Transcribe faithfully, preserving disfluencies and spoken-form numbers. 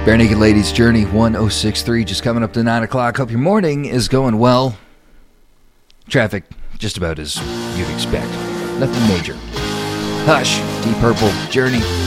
Bare Naked Ladies Journey one oh six point three, just coming up to nine o'clock. Hope your morning is going well. Traffic, just about as you'd expect. Nothing major. Hush, Deep Purple, Journey.